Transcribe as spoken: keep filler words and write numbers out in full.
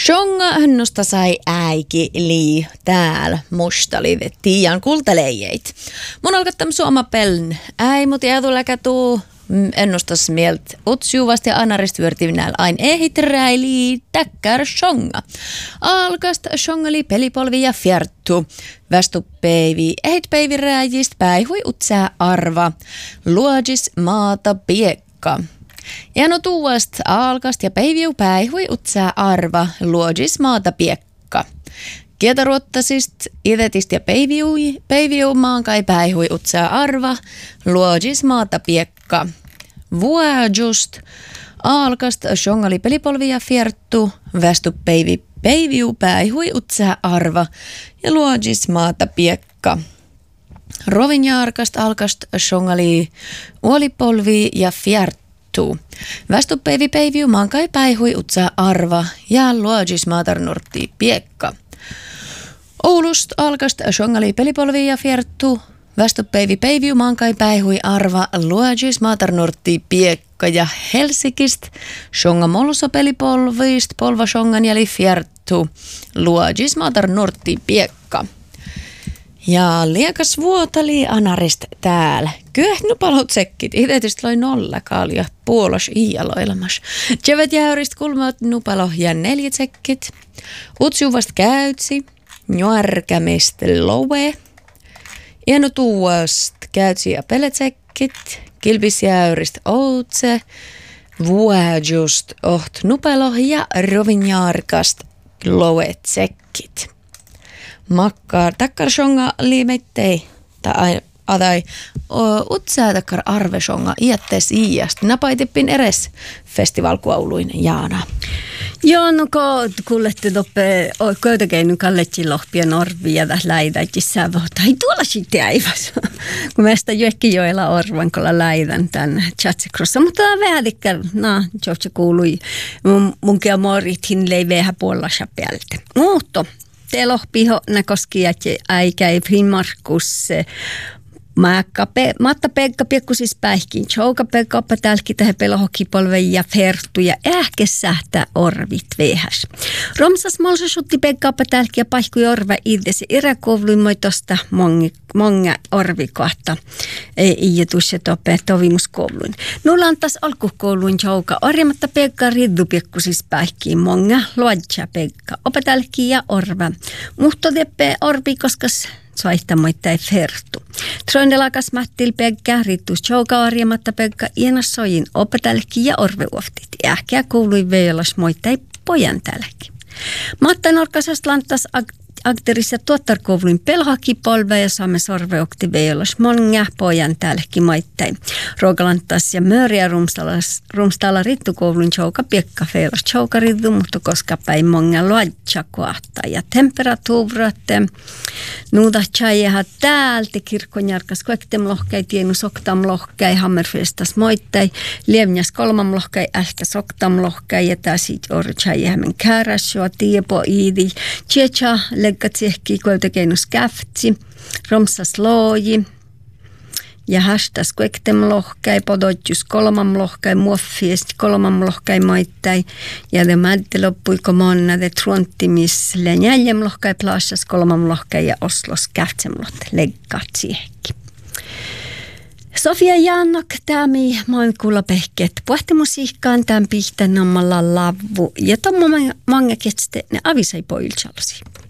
Shonga hönnosta sai äiki lii täällä mustaliv tiian kultaleijeit. Mun alkattam suoma peln äi mut jäätuläkä tuu ennustas mielt utsjuvasti ja anarist vyörtivinääl ain ehit räili täkkär shonga. Alkast shongali pelipolvi ja fjerttu. Västupeivi ehit peivi rääjist päihui utsää arva. Luodjis maata piekka. Ja no tuost alkast ja peiviu päihui utsää arva. Luodjis maata piekka. Kietaruottasist idetist ja peiviu, peiviu maankai päihui utsää arva. Luodjis maata piekka. Vuojust alkast shongali pelipolvi ja fjerttu. Västupeivi peiviu päihui utsää arva. Ja luodjis maata piekka. Rovinjaarkast alkast shongali uolipolvi ja fjerttu. Västupeivi peiviu maankai päihui utsää arva. Ja luodjis maatarnortti piekka. Oulust alkast shongali pelipolvi ja fjerttu. Västupeivi peiviu maankai päihui arva. Luodjis maatarnortti piekka. Ja Helsingist shonga molso pelipolvist polva shongan jäli fjerttu. Luodjis maatarnortti piekka. Ja liekas vuotali anarist täällä. Kyöhnu palot sekkit. Idetyst loi nolla kalja puolos ialoilamas. Tjevet jäyrist kulmaat nupalo ja neljä sekkit. Utsjuvast käytsi. Nuorkämist loue. Ienu tuost käytsi ja peletsekkit. Kilpisjäyrist outse. Vuojust oht nupalo ja rovinjaarkast loue tsekkit. Makkar takkar shonga liimettei tai adai utsää takkar arve shonga iättes iäst napaitippin eres festivalkuauluin jaana. Joo, no kun kuulette toppe köytäkeinen kalletsi lohpia norvia ja läidäjissä vohta. Ei tuolla sitten äiväs. Kun meistä Joekkijoella orvan kolla läidän tän Chatsikrossa. Mutta vähädikkä, no, se kuului mun, munkin morithin leiveähä puolassa päältä. Mutta te lohpiho näkoski, että äikä ei Markus Matta Pekka piekkusis päihkin. Chouka Pekka oppa tälki tähän pelohokipolve ja fertu ja ähke sähtää orvit vehäs. Romsas molsa sutti Pekka oppa tälki ja paihkui orva idesi iräkovluimoi tosta monga orvikohta. Ja tuossa toppe tovimuskovluin. Nulla on taas alkukouluin chouka orjamatta Pekka riddu piekkusis päihkiin monga luodja Pekka oppa tälki ja orva. Muhto teppe orvi koskas soihtamoita ei fertu. Trondelakas Mattil Pekka, rittus chouka arjamatta Pekka, ienas sojin opetälki ja orveuoftit. Ähkeä kuului veijolas moittai pojan tälki. Matta norkasast lantas akterissa tuottarkouluin pelhakipolve ja saamme sorveokti veijolas monga pojan tälki moittai. Ruokalantas ja mööriä rumstalla rittukouluin chouka Pekka feilas chouka rittu, mutta koska päin monga luodja kohta. Ja temperatuurat nuuda tjaijaha täältä kirkkonjarkas kuektem lohkai, tienu soktam lohkai, hammerfestas moittai, lievnäs kolmam lohkai, ähtä soktam lohkai, ja tää sit oru tjaijahamen kääräsjoa, tiepo iidi, tjecha, leggat sehki, kueltekeinus käftsi, romsas looji, ja hästäs kuektem lohkai, podotjus kolmam lohkai, muoffiest kolmam lohkai moittai, ja de mädde loppuiko monna de truontimis lenjäljem lohkai plaasas kolmam lohkai ja oslos käftsemlot leggat siehki. Sofia Jaannok, tämi moin kuulla pehket puhtimusiikkaan, tämän pihtänommalla lavvu, ja tommo mange ketste ne avisai poilchalsi.